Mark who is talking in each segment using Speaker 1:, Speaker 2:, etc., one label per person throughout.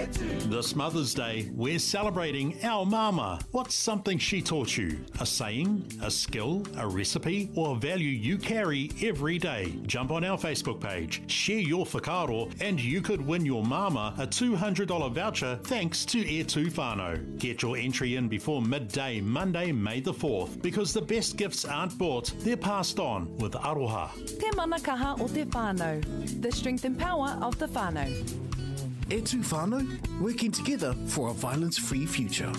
Speaker 1: This Mother's Day, we're celebrating our mama. What's something she taught you? A saying, a skill, a recipe, or a value you carry every day? Jump on our Facebook page, share your whakaaro, and you could win your mama a $200 voucher thanks to E Tu Whānau. Get your entry in before midday Monday, May the 4th, because the best gifts aren't bought, they're passed on with aroha.
Speaker 2: Te manakaha o te whānau. The strength and power of the whānau.
Speaker 3: E Tu Whānau, working together for a violence-free future.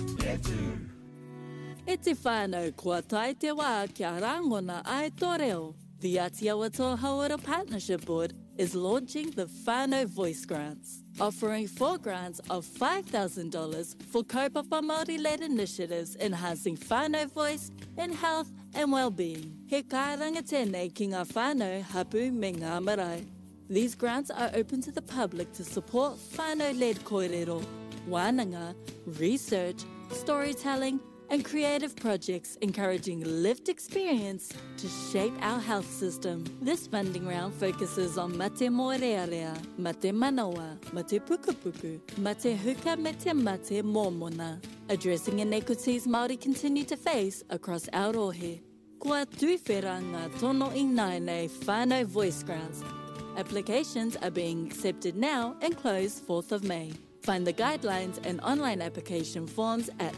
Speaker 4: E te whānau kua tai te wā kia rangona ai tō reo. The Atiawa Hauora Partnership Board is launching the Whānau Voice Grants, offering 4 grants of $5,000 for kaupapa Māori-led initiatives enhancing whānau voice in health and well-being. He kāranga tēnei ki ngā whānau hapu me ngā marae. These grants are open to the public to support whānau-led kōrero, wānanga, research, storytelling, and creative projects encouraging lived experience to shape our health system. This funding round focuses on mate moerearea, mate manawa, mate pukupuku, mate huka me te mate mōmona, addressing inequities Māori continue to face across our rohe. Kua tuiwhera ngā tono i nai nei whānau voice grants. Applications are being accepted now and close 4th of May. Find the guidelines and online application forms at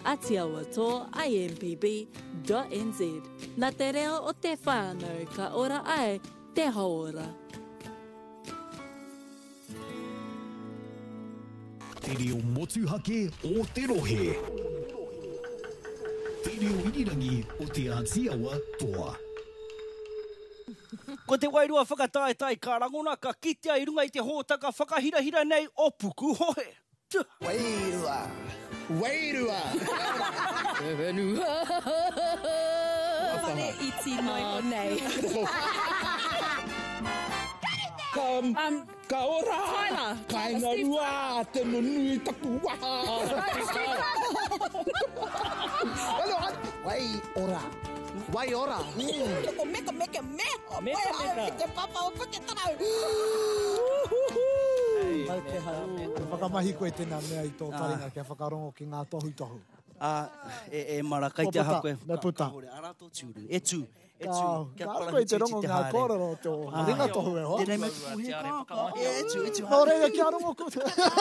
Speaker 4: atiawato.impb.nz. Nā te reo o te whānau ka ora ai te haora.
Speaker 3: Te reo motuhake o te rohe. Te reo irirangi o te Atiawa toa.
Speaker 5: Ko te wairua whakataetai ka rangona ka kitea I runga I te hōtaka whakahirahira nei o puku hohe.
Speaker 6: Wairua. Wairua.
Speaker 2: Wenua. Whare iti noi o nei.
Speaker 6: Ka ora.
Speaker 2: Tyler.
Speaker 6: Kainga rua te nunui taku waha. Wai ora. Wai ora.
Speaker 2: Ko meka meka me.
Speaker 6: Meka.
Speaker 2: Te papa o puke tarau.
Speaker 7: Whakamahi koe tēnā mea I tō taringa kia whakarongo ki ngā tohu tohu.
Speaker 5: E marakai te aha koe.
Speaker 7: Nei puta.
Speaker 5: Arato tūru. E tū.
Speaker 7: Ka koe te rongo ngā kōrero tō ringa tohu e hoa.
Speaker 5: Tēnei me kuhi e tū.
Speaker 7: Nō reira kia rongo koe.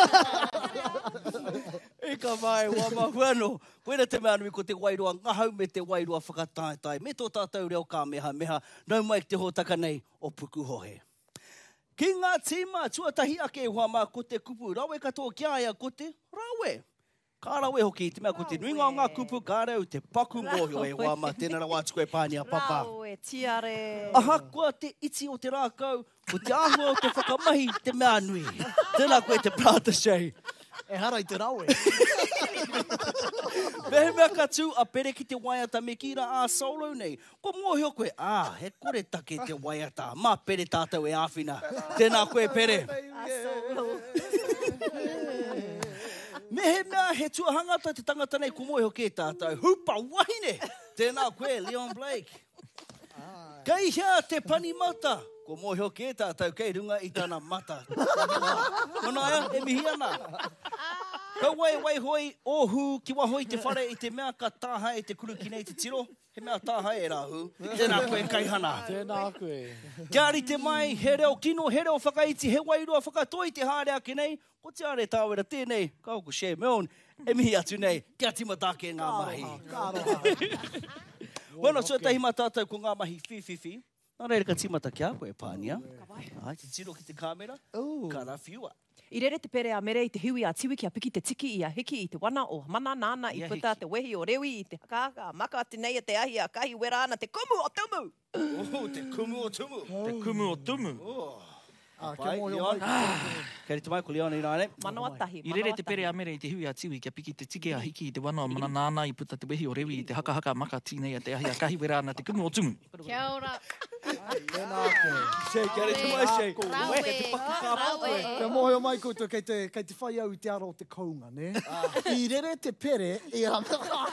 Speaker 5: E ka mai, wā mahuano. Koera te mea nui ko te wairua ngahau me te wairua whakataetai. Me tō tātou reo kā meha. Nau mai te hōtaka nei o puku hohe. Ki ngā tīma tuatahi ake hoa mā ko te kupu. Rawe katoa kia ia ko te rawe. Ka rawe hoki te mea ko te nuinga o ngā kupu ka rau te paku mōhio e hoa mā tēnā rawa atu koe pānia papa.
Speaker 2: Rawe, tiare.
Speaker 5: Aha kua te iti o te rākau. Ko te ahua o te whakamahi te mea nui. Tēnā koe te prata shei.
Speaker 7: E hara I te rawe.
Speaker 5: Mehe mea katu a pere ki te waiata me ki ra a solo nei. Ko mōhio koe, he kore take te waiata. Mā pere tātou e āwhina. Tēnā koe pere. Mehe mea he tuahangata te tangata nei ko mōhio ke tātou. Hupa wahine. Tēnā koe, Leon Blake. Kei hea te pani mata. Ko mōhio ke tātou kei runga I tāna mata. Konaia, e mihi ana. Kau wai hoi ohu ki wahoi te whare I te mea ka tāha e te kuru ki nei te tiro. He mea tāha e rahu. Tēnā koe kaihana.
Speaker 7: Tēnā koe.
Speaker 5: Kia ari te mai, he reo kino, he reo whakaiti, he wairua whakatoi te hārea ki nei. Ko te are tāwera tēnei, kau ko share meon, e mihi atu nei, kia timatake ngā mahi. Wana, so tahi mā tātou ko ngā mahi whiwhiwhi. Nā reira ka timata kia koe pānia. Ai, te tiro ki te kāmera. Ka rāwhiua.
Speaker 8: I rere te pere a mere I te hiwi a tiwi ki a piki te tiki I a hiki I te wana o mana nāna I puta te wehi o rewi I te hakaka maka te nei a te ahi a kahi wera ana te kumu o tumu.
Speaker 5: Te kumu o tumu.
Speaker 9: Te kumu o tumu.
Speaker 5: Kei te mai ko Leon I rāne.
Speaker 8: Manoa tahi.
Speaker 9: I rere te pere a mere I te hiwi a tiwi ki a piki te tiki a hiki I te wana o mana nāna I puta te wehi o rewi I te haka maka tīnei a te ahi a kahi wera ana te kumu o tumu.
Speaker 10: Kia ora.
Speaker 7: Tēnā koe.
Speaker 5: Shei, kia re te mai shei.
Speaker 10: Rawe.
Speaker 7: Te mohe mai koutou kei te whai au I te aro o te kounga, ne? I rere te pere I a...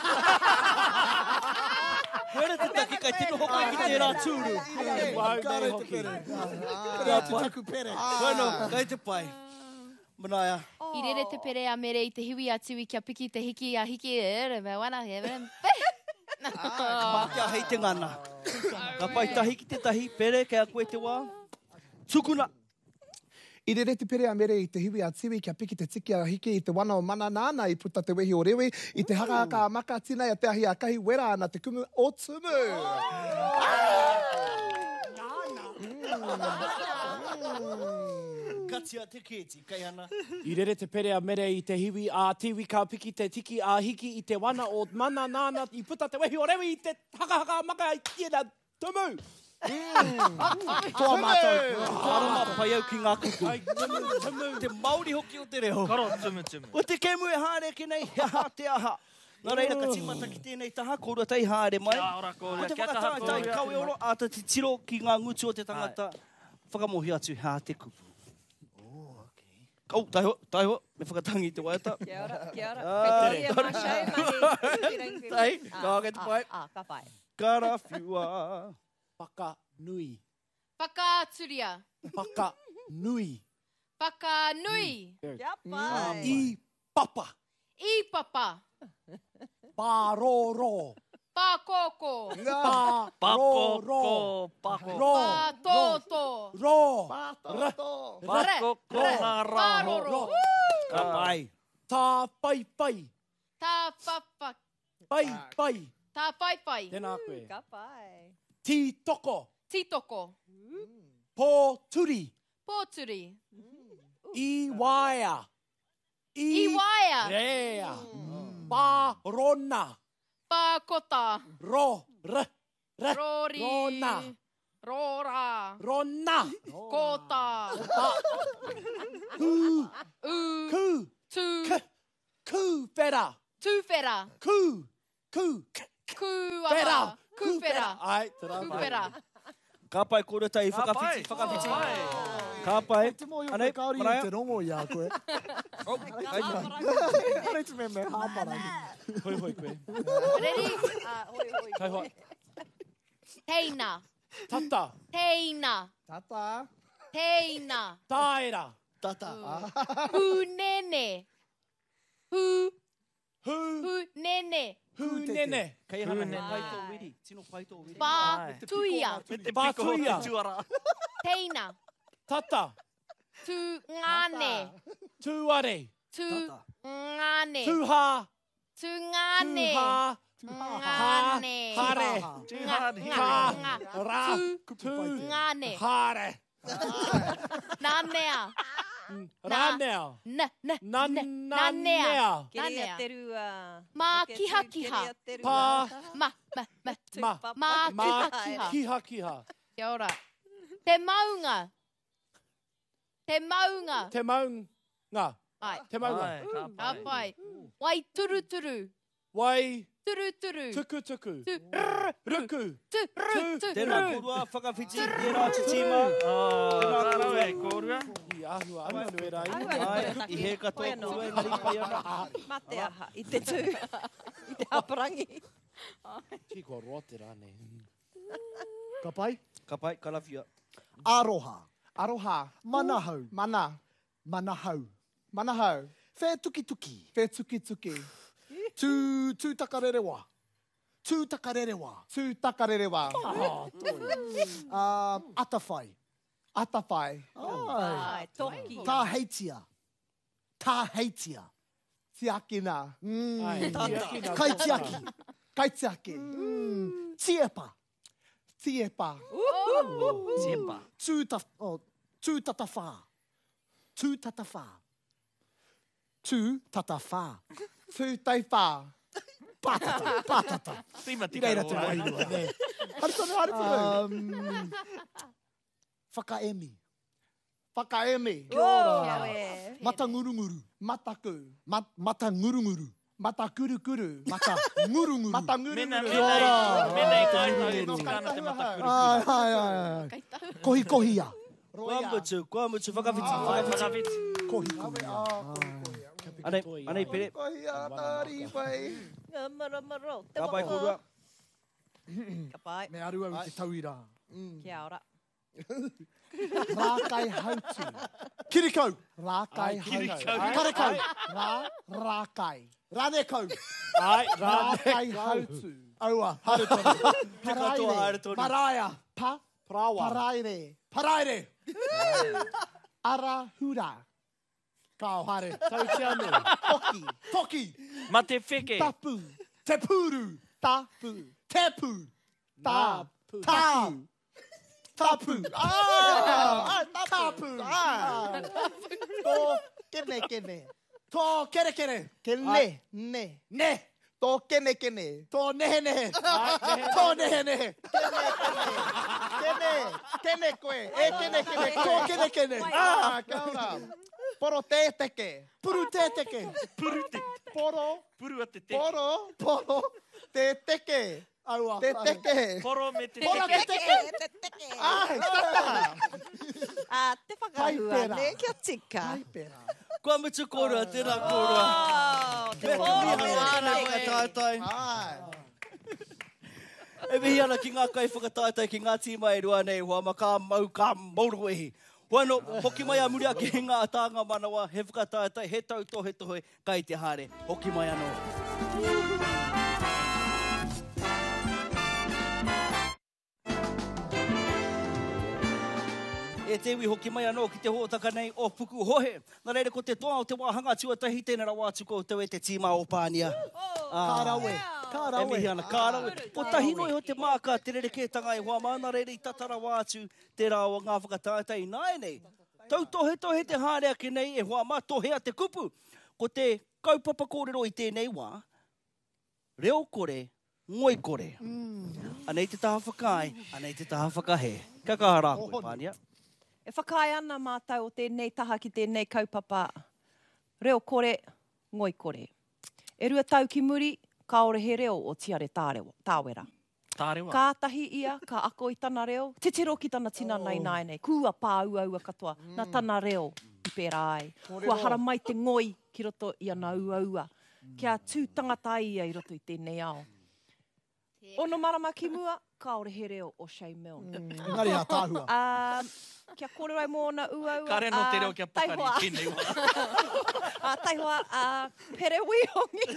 Speaker 5: Koere te taki kai tino hoko ki te rā tūru.
Speaker 7: Kāre te pere. Kāre te taku pere.
Speaker 5: Bueno, kai te pai. Manaia.
Speaker 10: I rere te pere a mere I te hiwi a tiwi kia piki te hiki a hiki e me wana he me.
Speaker 5: Ka kia hei te ngana. Ka pai tahi ki te tahi, pere kia koe te wā. Tukuna.
Speaker 6: I re te pere a mere I te hiwi a tiwi kia piki te tiki a hiki I te wana o mana nāna I puta te wehi o rewe I te haka a maka tina I te ahi a kahi wera ana te kumu o tumu.
Speaker 5: Katia te kēti, kai ana.
Speaker 11: I rere te pere a mere I te hiwi a tiwi ka piki te tiki a hiki I te wana o mana nāna I puta te wehi o rewe I te haka a maka I tiena tumu.
Speaker 5: Toa mātou. Arama pai au ki ngā kuku. Te Māori hoki o te reo.
Speaker 9: Karo, tumu, tumu.
Speaker 5: O te kemu e hāre ki nei, ha te aha. Nā reira ka timata ki tēnei taha, kōrua tei hāre mai.
Speaker 9: Kia ora kōrua,
Speaker 5: O te
Speaker 9: kia taha
Speaker 5: whakatātai
Speaker 9: kōrua.
Speaker 5: kawe oro, ata te tiro ki ngā ngutu o te tangata. Whakamohi atu hā te kupu. Kau, taiho, me whakatangi te waiata.
Speaker 8: Kia ora, kia ora.
Speaker 5: Ai,
Speaker 8: Kei tere mahi.
Speaker 5: Tai, kā kei te pai.
Speaker 8: Ka pai.
Speaker 5: Karawhiua.
Speaker 11: Paka nui.
Speaker 10: Whakaturia.
Speaker 11: Paka nui.
Speaker 10: Whakanui.
Speaker 8: Kia pai.
Speaker 11: I papa.
Speaker 10: I papa.
Speaker 11: Pāroro.
Speaker 10: Pākoko.
Speaker 11: Pāroro.
Speaker 10: Pātoto.
Speaker 11: Ro.
Speaker 9: Pākoko ngā
Speaker 10: Pāroro.
Speaker 5: Ka pai.
Speaker 11: Tā pai pai.
Speaker 10: Tā papa.
Speaker 11: Pai pai.
Speaker 10: Tā pai pai.
Speaker 11: Tēnā koe.
Speaker 8: Ka pai.
Speaker 11: Ti toko.
Speaker 10: Titoko.
Speaker 11: Pōturi.
Speaker 10: Pōturi.
Speaker 11: I waia.
Speaker 10: I waia.
Speaker 11: Rea. Pārona.
Speaker 10: Pākota.
Speaker 11: Ro.
Speaker 10: Rori.
Speaker 11: Rona.
Speaker 10: Rora.
Speaker 11: Rona.
Speaker 10: Kota.
Speaker 11: Ku.
Speaker 10: U. Tu.
Speaker 11: Ku. Whera.
Speaker 10: Tūwhera.
Speaker 11: Ku.
Speaker 10: Kuaha. Kuwhera.
Speaker 11: Ai, tera.
Speaker 10: Kuwhera.
Speaker 5: Ka pai kōrua tai, whakawhiti. Ka pai.
Speaker 7: Te moio
Speaker 5: Anei,
Speaker 7: te kaori
Speaker 5: maraea.
Speaker 7: I te rongo i a koe. Kare te me hāmarani.
Speaker 11: Hoi hoi koe.
Speaker 10: Ready?
Speaker 8: Hoi, hoi.
Speaker 11: Kai hoa.
Speaker 10: Teina.
Speaker 11: Tata.
Speaker 10: Teina.
Speaker 7: Tata.
Speaker 10: Teina.
Speaker 11: Taera.
Speaker 7: Tata.
Speaker 10: Hunene.
Speaker 11: Hu.
Speaker 10: Hunene.
Speaker 11: Hu nene.
Speaker 5: Kei hana he pai tō wiri. Tino pai tō wiri.
Speaker 10: Pātuia.
Speaker 11: Pātuia.
Speaker 10: Teina.
Speaker 11: Tata.
Speaker 10: Tu ngane.
Speaker 11: Tuare.
Speaker 10: Tu ngane.
Speaker 11: Tuha.
Speaker 10: Tu ngane.
Speaker 11: Tuha.
Speaker 10: Ngane.
Speaker 11: Hare.
Speaker 10: Nga.
Speaker 11: Ra.
Speaker 10: Tu ngane.
Speaker 11: Hare.
Speaker 10: Nanea.
Speaker 11: Ranea.
Speaker 10: Nanea.
Speaker 8: Kere ateru.
Speaker 10: Mā kiha kiha.
Speaker 11: Pa.
Speaker 10: Ma kiha kiha.
Speaker 11: Kiha kiha.
Speaker 10: Kia ora. Te maunga. Te maunga.
Speaker 11: Te maunga.
Speaker 10: Ai.
Speaker 11: Te maunga.
Speaker 10: Ka pai. Wai turu turu.
Speaker 11: Wai.
Speaker 10: Turu turu.
Speaker 11: Tuku tuku. Ruku.
Speaker 5: Tēnā kōrua, whakawhiti, tērā te tīma.
Speaker 9: Tēnā koe, kōrua.
Speaker 11: I ahua ana nui rai.
Speaker 5: Ai, I he katoa kōrua, e ngari pai ana.
Speaker 8: Mate aha, I te tū. I te haparangi.
Speaker 11: Ki kua roa te rāne.
Speaker 7: Ka pai?
Speaker 5: Ka pai, karawhia.
Speaker 7: Aroha.
Speaker 6: Aroha.
Speaker 7: Manahau.
Speaker 6: Manahau.
Speaker 7: Manahau. Whē tuki tuki.
Speaker 6: Whē tuki tuki.
Speaker 7: Tū takarerewa.
Speaker 6: Tū takarerewa.
Speaker 7: Atawhai.
Speaker 6: Atawhai.
Speaker 7: Ai.
Speaker 8: Toki.
Speaker 7: Tā heitia.
Speaker 6: Tiakina.
Speaker 7: Kai tiaki.
Speaker 6: Kai tiaki.
Speaker 7: Tiepa.
Speaker 6: Tiepa.
Speaker 7: Tūtatawha. Tūtatawha.
Speaker 6: Tūtatawha. Tūtaiwha.
Speaker 7: Pātata.
Speaker 9: Tīmatika
Speaker 7: Reira te wairua. Haritono. Whakaemi.
Speaker 6: Kia
Speaker 8: ora.
Speaker 7: Mata ngurunguru.
Speaker 6: Mataku.
Speaker 7: Mata ngurunguru.
Speaker 6: Mata kurukuru.
Speaker 7: Mata ngurunguru.
Speaker 6: Mata ngurunguru.
Speaker 7: Kia ora.
Speaker 9: Menei kaitau e tukana te mata kurukuru.
Speaker 7: Ai. Kohia.
Speaker 5: Kua mutu, whakawhiti. Anei pere.
Speaker 6: Kohia, tari pai.
Speaker 8: Maro.
Speaker 5: Ka pai kōrua.
Speaker 8: Ka pai.
Speaker 7: Me aru au te tauira.
Speaker 8: Kia ora.
Speaker 6: Rākai hautu.
Speaker 7: Kirikau.
Speaker 6: Rākai hautu.
Speaker 7: Karekau.
Speaker 6: Rākai.
Speaker 7: Ranekau.
Speaker 11: Ai,
Speaker 6: Rākai hautu.
Speaker 7: Aua, hare tonu.
Speaker 5: Maraia.
Speaker 11: Prawa.
Speaker 7: Paraire.
Speaker 6: Ara hura.
Speaker 7: Kao hare.
Speaker 11: Taukianu.
Speaker 7: Toki.
Speaker 9: Ma te wheke.
Speaker 6: Tapu.
Speaker 7: Te puru.
Speaker 6: Tapu.
Speaker 7: Tepu.
Speaker 6: Tapu.
Speaker 7: Tapu.
Speaker 6: Tapu. Tō kene.
Speaker 7: Tō kere.
Speaker 6: Kene. Ne.
Speaker 7: Ne.
Speaker 6: Tō kene.
Speaker 7: Tō nehe. Tō nehe.
Speaker 6: Kene koe. E kene.
Speaker 7: Tō kene.
Speaker 6: Kia ora. Poro tēteke.
Speaker 7: Puru tēteke.
Speaker 6: Poro.
Speaker 9: Puru a te teke.
Speaker 6: Poro. Tēteke.
Speaker 7: Aua.
Speaker 6: Tēteke.
Speaker 9: Poro me te
Speaker 7: Poro
Speaker 9: teke.
Speaker 7: teke.
Speaker 6: Ai, tata.
Speaker 8: Te whakahua, ne, kia tika.
Speaker 6: Kaipera.
Speaker 5: Kua mutu kōrua, tēnā kōrua.
Speaker 8: Te pōro me
Speaker 5: ana
Speaker 8: ana
Speaker 5: ki ngā tātai.
Speaker 6: Ai.
Speaker 5: E mihi ana ki ngā kai whakatātai ki ngā tīma e rua nei, hoa ma ka mauru ehi. Wano, hoki mai a muri a ki ngā tānga manawa, he whakatātai, he tauto, he tohoi, kai te hare. Hoki mai anō. E te iwi hoki mai anō ki te hōtaka nei o puku hohe. Nā reire ko te toa o te wāhanga tuatahi tēnei rā wātuko o te e te tīma o Pānia.
Speaker 7: Kārawe.
Speaker 5: E mihi ana, kārawe. O tahi noi ho te māka te rerekētanga e hoa mana reire i tatara wātu te rā o ngā whakatātai nāe nei. Tau tohe te hārea ki nei e hoa mā tohea te kupu. Ko te kaupapa kōrero i tēnei wā, reo kore, ngoi kore. Anei te taha whakai, anei te taha whakahe. Ka kahara koe, Pānia.
Speaker 8: E whakai ana mātou o tēnei taha ki tēnei kaupapa. Reo kore, ngoi kore. E rua tau ki muri, kaore he reo o tiare tāwera.
Speaker 9: Tārewa.
Speaker 8: Kātahi ia, ka ako i tana reo. Titiro ki tana tina nei. Kua pāua katoa. Nā tana reo i pērā ai. Kua hara mai te ngoi ki roto i ana ua. Kia tū tangata ia i roto i tēnei ao. Ono marama ki mua, kaore he reo o Shea Milne.
Speaker 7: Engari a tāhua.
Speaker 8: Kia kōrero ai mōna ua.
Speaker 9: Kare no te reo kia pakari i tēnei wā.
Speaker 8: Taihua, pere wihongi.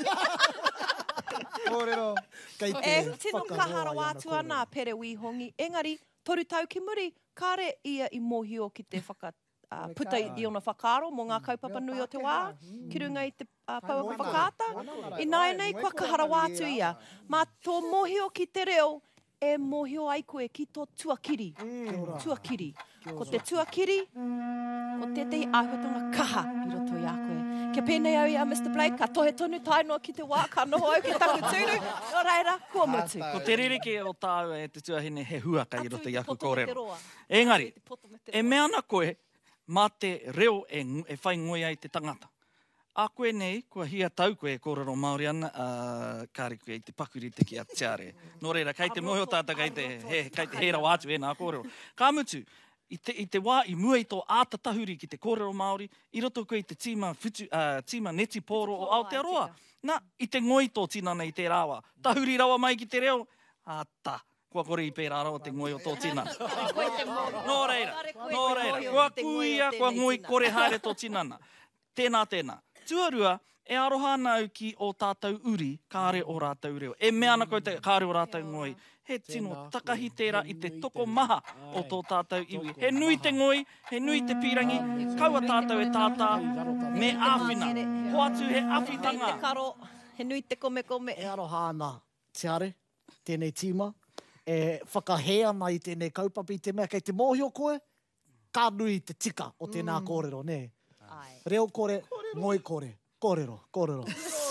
Speaker 7: Kōrero. Kei te
Speaker 8: E tino kahara wātu ana pere wihongi. Engari, toru tau ki muri, kare ia i mohio ki te puta i ona whakaro mō ngā kaupapa nui o te wā, ki runga i te pauaka whakata. I nei, kua kahara wātu ia. Mā tō mohio ki te reo, e mohio ai koe ki tō tuakiri. Tuakiri. Ko te tuakiri, ko tētahi āhuatanga kaha i roto i a koe. Kia pēnei au i a Mr. Blake, ka tohe tonu tainoa ki te wā, ka noho au ki taku tūru. O reira, kua mutu.
Speaker 9: Ko te rereke o tāua e te tuahine he huaka i roto i aku kōrero. Engari, e mea ana koe, mā te reo e whai ngoi ai te tangata. A koe nei, kua hia tau koe kōrero Māori ana, kāre koe i te pakuri te ki a tiare. Nō reira, kei te mohi o tāta, kei te hera wātu e nā kōrero. Ka mutu, i te wā i mua i tō ātatahuri ki te kōrero Māori, i roto koe i te tīma neti pōro o Aotearoa. Nā, i te ngoi tō tina nei te rāwa. Tahuri rawa mai ki te reo, āta. Kua kore i pērā rawa te ngoi o tō tina. Nō reira, kua kuia, kua ngoi kore haere tō tinana. Tēnā. Tuarua, e aroha ana au ki o tātou uri, kāre o rātou reo. E mea ana koe te kāre o rātou ngoi. He tino takahi tērā i te toko maha o tō tātou iwi. He nui te ngoi, he nui te pirangi, kaua tātou e tātā, me āwhina. Hoatu he awhitanga.
Speaker 8: He karo, he nui te kome.
Speaker 7: E aroha ana, tiare, tēnei tīma. E whakahe ana i tēnei kaupapa i te mea, kei te mohio koe, ka nui te tika o tēnā kōrero, ne? Reo kore, ngoi kore. Kōrero.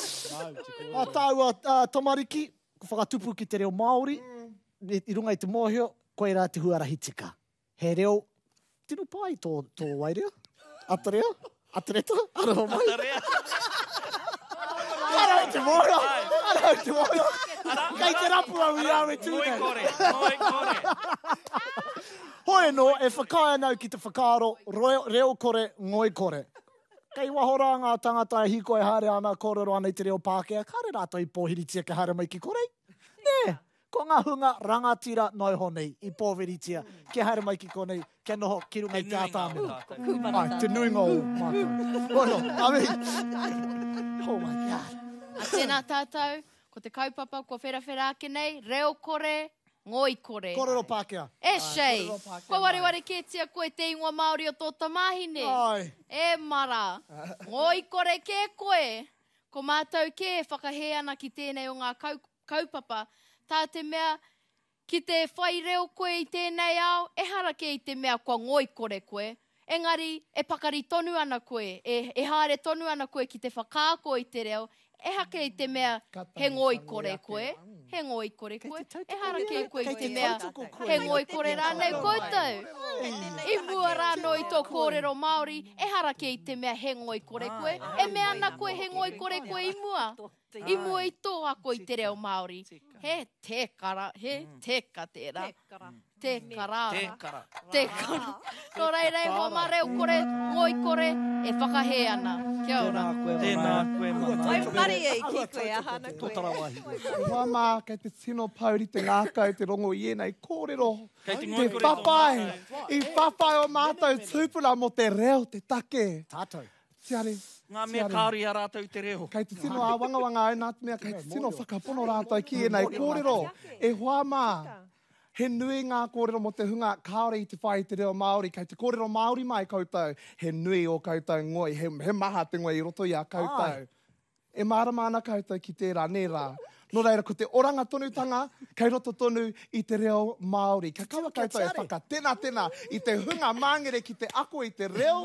Speaker 7: A tāua tamariki, whakatupu ki te reo Māori, i runga i te mohio, koe rā te huarahi tika. He reo, tino pai tō wairea? Atarea? Atareta? Aroha mai?
Speaker 9: Atarea.
Speaker 7: Arau te mohio! Kei te rapu au i awe tūnei.
Speaker 9: Ngoi kore.
Speaker 7: Hoi no, e whakaia nau ki te whakaro, reo kore, ngoi kore. Kei wahora ngā tangata e hiko e haere ana kōrero ana i te reo Pākehā, kāre rātou i pōhiri tia ke haere mai ki korei? Nē, Ko ngā hunga rangatira noi honei i pōweritia. Kia haere mai ki konei, kia noho ki runga i te ātāmera. Ai, te nuinga o mātou. Oro, awe. Oh my God.
Speaker 10: A tēnā tātou, ko te kaupapa, ko wherawhera ake nei, reo kore, ngoi kore.
Speaker 7: Korero Pākehā.
Speaker 10: E shei, ko wariwari kētia koe te ingoa Māori o tō tamahine.
Speaker 7: Ai.
Speaker 10: E mara, ngoi kore ke koe. Ko mātou ke whakahe ana ki tēnei o ngā kaupapa, tā te mea, ki te whai reo koe i tēnei ao, e hara ke i te mea kua ngoi kore koe. Engari, e pakari tonu ana koe, e haere tonu ana koe ki te whakaako i te reo, e hake i te mea he ngoi kore koe. He ngoi kore koe. E hara ke koe i te mea he ngoi kore rānei koutou. I mua rāno i tō kōrero Māori, e hara ke i te mea he ngoi kore koe. E mea ana koe he ngoi kore koe i mua. I mua i tō ako i te reo Māori. He te kara, he te katera. Te kara. Te kara. Nō reirei, hoa mā reo kore, ngoi kore, e whakahe ana. Kia ora.
Speaker 9: Tēnā koe mama.
Speaker 8: Ai mari e ki koe, ahana koe.
Speaker 7: Tōtara wahi.
Speaker 6: Hoa mā, kei te tino pauri te ngākau te rongo i enei kōrero.
Speaker 9: Kei te
Speaker 6: Te
Speaker 9: ngoi kore
Speaker 6: whawhai. I whawhai o mātou tūpuna mo te reo te take.
Speaker 7: Tātou.
Speaker 6: Tiare.
Speaker 9: Ngā mea kāori a rātou i te reo.
Speaker 6: Kei te tino a wangawanga ai nā te mea, kei te tino whakapono rātou ki enei kōrero. E hoa mā. He nui ngā kōrero mo te hunga kāore i te whai te reo Māori, kei te kōrero Māori mai koutou, he nui o koutou ngoi, he maha te ngoi i roto i a koutou. E mārama ana koutou ki tērā, nē rā. Nō reira, ko te oranga tonutanga, kei roto tonu i te reo Māori. Ka kawa koutou e whaka tēnā i te hunga māngere ki te ako i te reo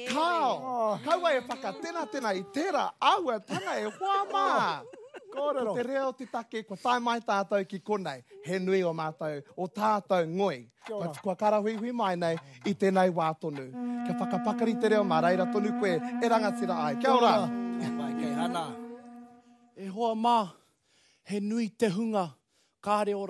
Speaker 6: kāo. Kaua e whaka tēnā i tērā aua tanga e hoa mā. Kōrero. Te reo te take, kua tae mai tātou ki konei. He nui o mātou, o tātou ngoi. Kua karahui mai nei i tēnei wā tonu. Ka whakapakari te reo mā reira tonu koe, e rangatira ai. Kia ora.
Speaker 5: Mai kei hana.
Speaker 11: E hoa mā, he nui te hunga, kāre ora.